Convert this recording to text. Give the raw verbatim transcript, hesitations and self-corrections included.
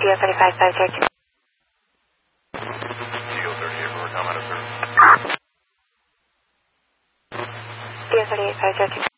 T O thirty-five, five zero two. T O thirty-eight, we're coming to service. T O thirty-eight, five zero two.